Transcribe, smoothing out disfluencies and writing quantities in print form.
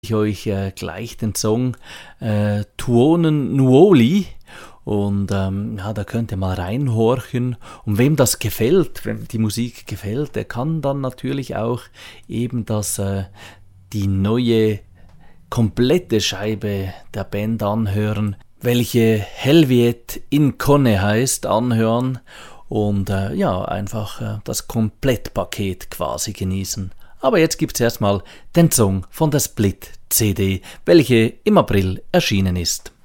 ich euch gleich den Song Tuonen Nuoli. Und da könnt ihr mal reinhorchen. Und wem das gefällt, wem die Musik gefällt, der kann dann natürlich auch eben die neue komplette Scheibe der Band anhören, welche Helviet in Conne heißt, anhören und einfach das Komplettpaket quasi genießen. Aber jetzt gibt's erstmal den Song von der Split CD, welche im April erschienen ist.